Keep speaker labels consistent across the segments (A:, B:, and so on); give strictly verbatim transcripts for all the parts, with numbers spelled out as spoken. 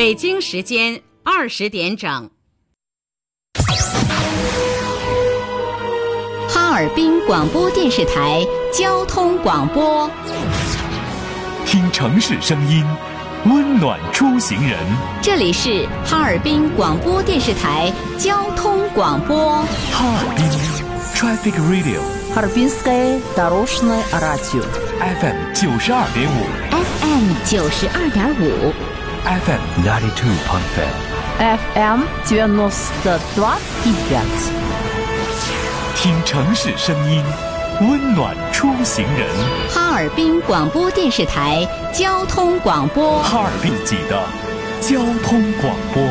A: 北京时间二十点整。
B: 哈尔滨广播电视台交通广播，
C: 听城市声音，温暖出行人。
B: 这里是哈尔滨广播电视台交通广播。
C: 哈尔滨 Traffic Radio，
D: Харбинское дорожное радио
C: F M 九十二点五
B: F M 九十二点五
C: F M ninety two point five
D: F M девяносто два и пять。
C: 听城市声音，温暖出行人。
B: 哈尔滨广播电视台交通广播，
C: 哈尔滨自己的交通广播。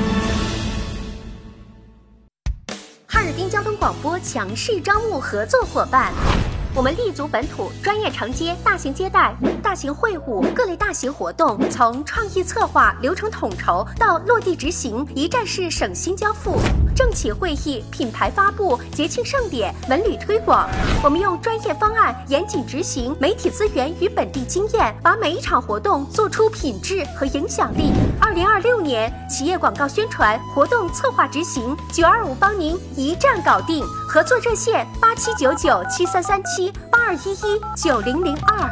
E: 哈尔滨交通广播强势招募合作伙伴。我们立足本土，专业承接大型接待、大型会晤、各类大型活动，从创意策划、流程统筹到落地执行，一站式省心交付。政企会议、品牌发布、节庆盛典、文旅推广，我们用专业方案严谨执行，媒体资源与本地经验，把每一场活动做出品质和影响力。二零二六年企业广告宣传、活动策划执行，九二五帮您一站搞定。合作热线八七九九七三三七八二一一九零零二。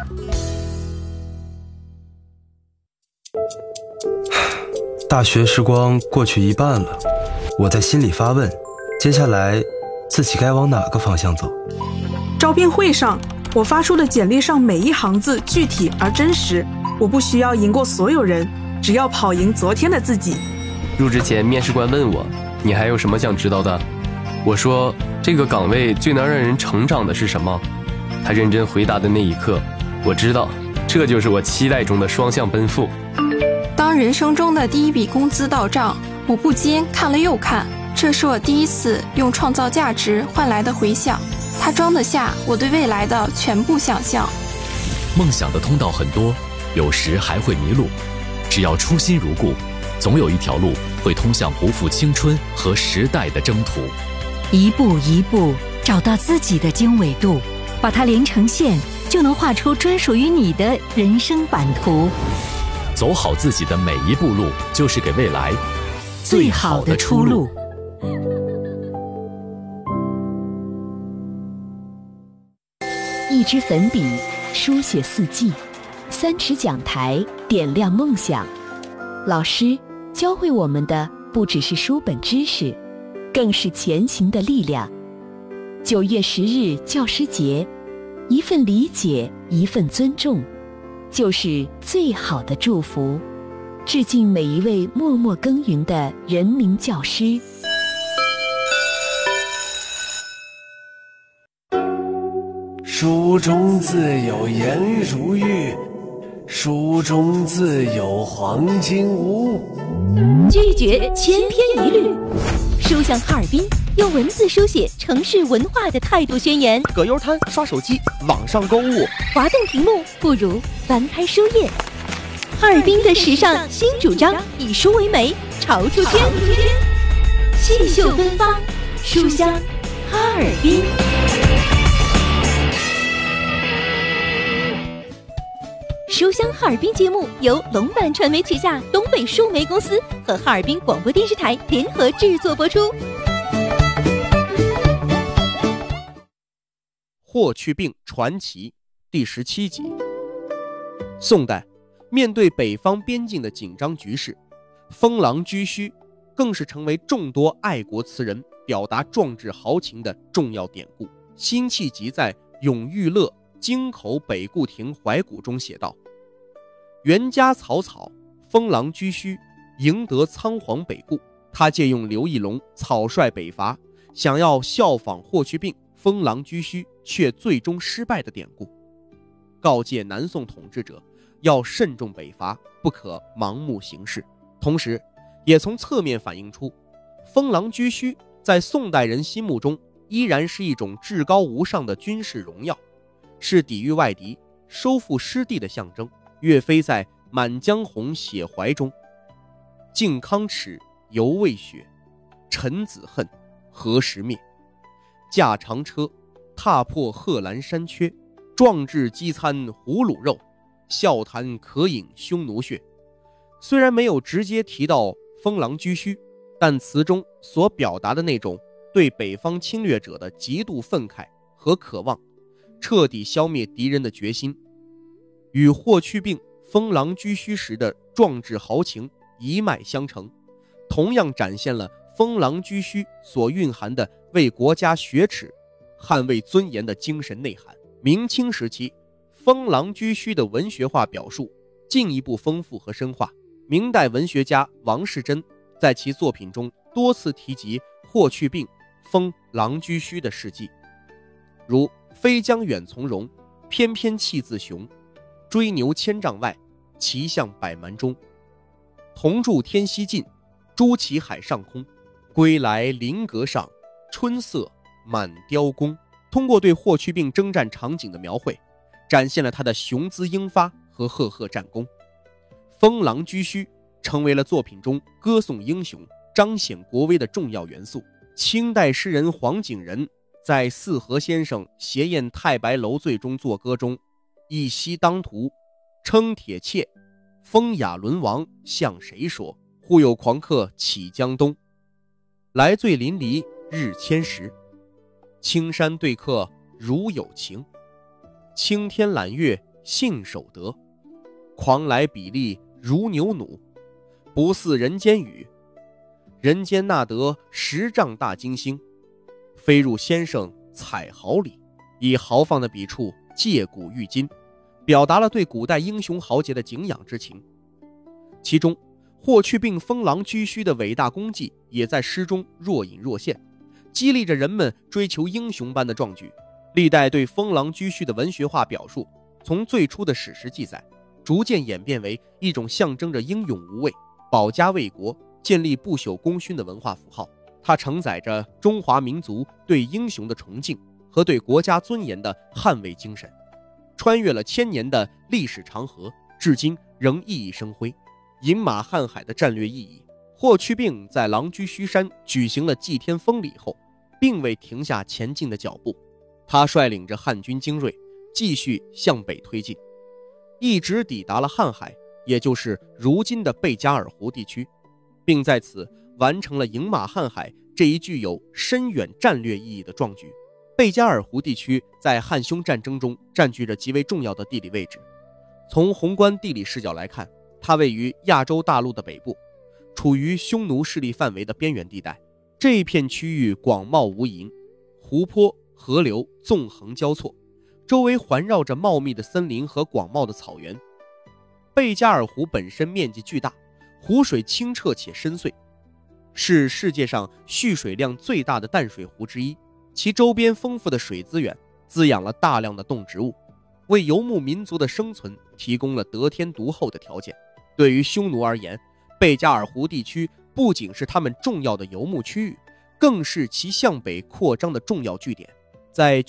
F: 大学时光过去一半了，我在心里发问，接下来自己该往哪个方向走？
G: 招聘会上，我发出的简历上每一行字具体而真实，我不需要赢过所有人，只要跑赢昨天的自己。
H: 入职前，面试官问我，你还有什么想知道的？我说，这个岗位最能让人成长的是什么？他认真回答的那一刻，我知道，这就是我期待中的双向奔赴。
I: 当人生中的第一笔工资到账，我不禁看了又看，这是我第一次用创造价值换来的回响，它装得下我对未来的全部想象。
J: 梦想的通道很多，有时还会迷路，只要初心如故，总有一条路会通向不负青春和时代的征途。
K: 一步一步找到自己的经纬度，把它连成线，就能画出专属于你的人生版图。
J: 走好自己的每一步路，就是给未来最好的出路。
K: 一支粉笔书写四季，三尺讲台点亮梦想。老师教会我们的不只是书本知识，更是前行的力量。九月十日教师节，一份理解，一份尊重，就是最好的祝福。致敬每一位默默耕耘的人民教师。
L: 书中自有颜如玉，书中自有黄金屋。
M: 拒绝千篇一律。书香哈尔滨用文字书写城市文化的态度宣言。
N: 葛优瘫刷手机，网上购物，
M: 滑动屏幕不如翻开书页。哈尔滨的时尚新主张，以书为媒，潮出圈，细绣芬芳，书香哈尔滨。书香哈尔滨节目由龙版传媒旗下东北书媒公司和哈尔滨广播电视台联合制作播出。
N: 霍去病传奇第十七集。宋代，面对北方边境的紧张局势，封狼居胥更是成为众多爱国词人表达壮志豪情的重要典故。辛弃疾在《永遇乐·京口北固亭怀古》中写道：袁家草草，封狼居胥，赢得仓皇北顾。他借用刘义隆草率北伐，想要效仿霍去病封狼居胥，却最终失败的典故，告诫南宋统治者要慎重北伐，不可盲目行事。同时也从侧面反映出封狼居胥在宋代人心目中依然是一种至高无上的军事荣耀，是抵御外敌、收复失地的象征。岳飞在《满江红·写怀》中：靖康耻，犹未雪；臣子恨，何时灭？驾长车，踏破贺兰山缺；壮志饥餐胡虏肉，笑谈渴饮匈奴血。 虽然没有直接提到封狼居胥，但词中所表达的那种对北方侵略者的极度愤慨和渴望，彻底消灭敌人的决心，与霍去病封狼居胥时的壮志豪情一脉相承，同样展现了封狼居胥所蕴含的为国家雪耻、捍卫尊严的精神内涵。明清时期，封狼居胥的文学化表述进一步丰富和深化。明代文学家王士祯在其作品中多次提及霍去病封狼居胥的事迹，如飞将远从容，翩翩气自雄，追牛千丈外，骑象百蛮中，同住天西尽，朱旗海上空，归来临阁上，春色满雕宫。通过对霍去病征战场景的描绘，展现了他的雄姿英发和赫赫战功。封狼居胥成为了作品中歌颂英雄、彰显国威的重要元素。清代诗人黄景仁在四和先生斜宴太白楼醉中作歌中，一夕当涂，称铁切，风雅沦亡向谁说？忽有狂客起江东，来醉淋漓日千时。青山对客如有情，青天揽月信守得。狂来比例如牛弩，不似人间雨。人间那得十丈大金星，飞入先生采毫里。以豪放的笔触借古喻今，表达了对古代英雄豪杰的敬仰之情。其中霍去病封狼居胥的伟大功绩也在诗中若隐若现，激励着人们追求英雄般的壮举。历代对封狼居胥的文学化表述，从最初的史实记载，逐渐演变为一种象征着英勇无畏、保家卫国、建立不朽功勋的文化符号。它承载着中华民族对英雄的崇敬和对国家尊严的捍卫精神，穿越了千年的历史长河，至今仍熠熠生辉。饮马瀚海的战略意义，霍去病在狼居胥山举行了祭天封礼后，并未停下前进的脚步，他率领着汉军精锐继续向北推进，一直抵达了瀚海，也就是如今的贝加尔湖地区，并在此完成了饮马瀚海这一具有深远战略意义的壮举。贝加尔湖地区在汉匈战争中占据着极为重要的地理位置。从宏观地理视角来看，它位于亚洲大陆的北部，处于匈奴势力范围的边缘地带。这一片区域广袤无垠，湖泊、河流纵横交错，周围环绕着茂密的森林和广袤的草原。贝加尔湖本身面积巨大，湖水清澈且深邃，是世界上蓄水量最大的淡水湖之一。其周边丰富的水资源滋养了大量的动植物，为游牧民族的生存提供了得天独厚的条件。对于匈奴而言，贝加尔湖地区不仅是他们重要的游牧区域，更是其向北扩张的重要据点。在